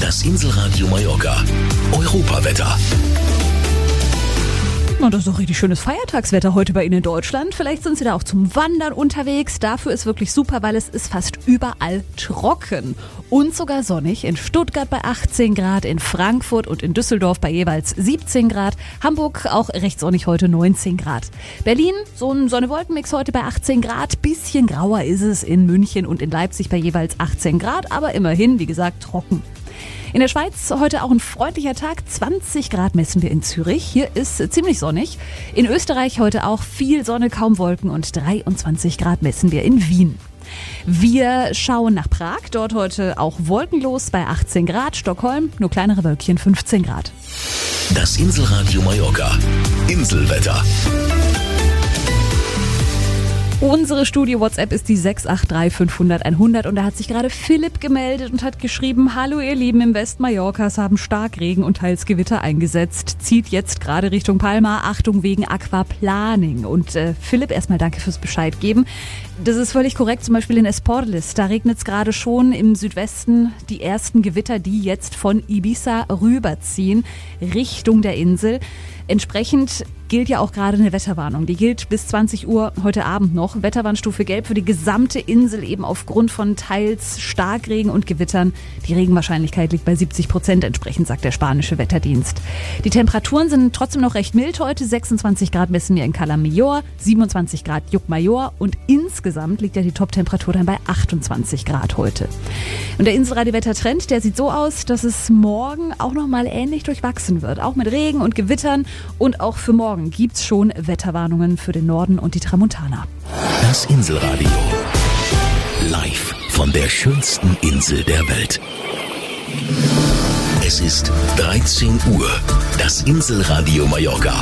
Das Inselradio Mallorca. Europawetter. Und das ist doch richtig schönes Feiertagswetter heute bei Ihnen in Deutschland. Vielleicht sind Sie da auch zum Wandern unterwegs. Dafür ist wirklich super, weil es ist fast überall trocken. Und sogar sonnig. In Stuttgart bei 18 Grad, in Frankfurt und in Düsseldorf bei jeweils 17 Grad. Hamburg auch recht sonnig heute 19 Grad. Berlin, so ein Sonne-Wolken-Mix heute bei 18 Grad. Bisschen grauer ist es in München und in Leipzig bei jeweils 18 Grad. Aber immerhin, wie gesagt, trocken. In der Schweiz heute auch ein freundlicher Tag. 20 Grad messen wir in Zürich. Hier ist ziemlich sonnig. In Österreich heute auch viel Sonne, kaum Wolken und 23 Grad messen wir in Wien. Wir schauen nach Prag. Dort heute auch wolkenlos bei 18 Grad. Stockholm nur kleinere Wölkchen, 15 Grad. Das Inselradio Mallorca. Inselwetter. Unsere Studio-WhatsApp ist die 683 500 100 und da hat sich gerade Philipp gemeldet und hat geschrieben: Hallo ihr Lieben, im West Mallorcas haben Starkregen und teils Gewitter eingesetzt. Zieht jetzt gerade Richtung Palma. Achtung wegen Aquaplaning. Und Philipp, erstmal danke fürs Bescheid geben. Das ist völlig korrekt, zum Beispiel in Esporles. Da regnet es gerade schon im Südwesten die ersten Gewitter, die jetzt von Ibiza rüberziehen Richtung der Insel. Entsprechend gilt ja auch gerade eine Wetterwarnung. Die gilt bis 20 Uhr heute Abend noch. Wetterwarnstufe Gelb für die gesamte Insel, eben aufgrund von teils Starkregen und Gewittern. Die Regenwahrscheinlichkeit liegt bei 70% entsprechend, sagt der spanische Wetterdienst. Die Temperaturen sind trotzdem noch recht mild heute. 26 Grad messen wir in Cala Millor, 27 Grad Llucmajor und insgesamt liegt ja die Top-Temperatur dann bei 28 Grad heute. Und der Inselradio-Wettertrend, der sieht so aus, dass es morgen auch nochmal ähnlich durchwachsen wird. Auch mit Regen und Gewittern. Und auch für morgen gibt's schon Wetterwarnungen für den Norden und die Tramontana. Das Inselradio. Live von der schönsten Insel der Welt. Es ist 13 Uhr. Das Inselradio Mallorca.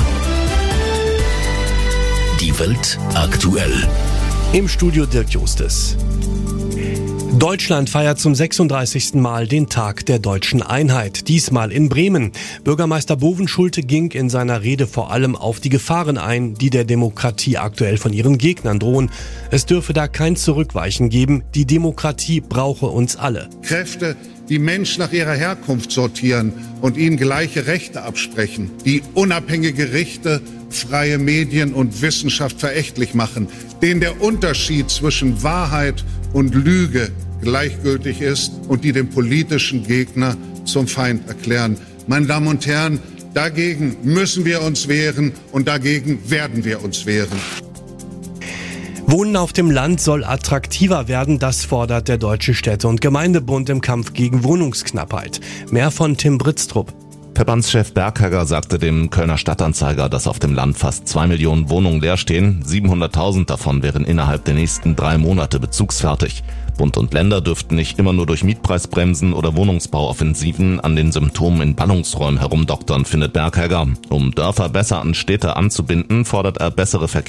Die Welt aktuell. Im Studio Dirk Justes. Deutschland feiert zum 36. Mal den Tag der deutschen Einheit. Diesmal in Bremen. Bürgermeister Bovenschulte ging in seiner Rede vor allem auf die Gefahren ein, die der Demokratie aktuell von ihren Gegnern drohen. Es dürfe da kein Zurückweichen geben. Die Demokratie brauche uns alle. Kräfte, die Menschen nach ihrer Herkunft sortieren und ihnen gleiche Rechte absprechen, die unabhängige Gerichte, freie Medien und Wissenschaft verächtlich machen, denen der Unterschied zwischen Wahrheit und Lüge gleichgültig ist und die den politischen Gegner zum Feind erklären. Meine Damen und Herren, dagegen müssen wir uns wehren und dagegen werden wir uns wehren. Wohnen auf dem Land soll attraktiver werden, das fordert der Deutsche Städte- und Gemeindebund im Kampf gegen Wohnungsknappheit. Mehr von Tim Britztrup. Verbandschef Berghegger sagte dem Kölner Stadtanzeiger, dass auf dem Land fast 2 Millionen Wohnungen leer stehen. 700.000 davon wären innerhalb der nächsten 3 Monate bezugsfertig. Bund und Länder dürften nicht immer nur durch Mietpreisbremsen oder Wohnungsbauoffensiven an den Symptomen in Ballungsräumen herumdoktern, findet Berghegger. Um Dörfer besser an Städte anzubinden, fordert er bessere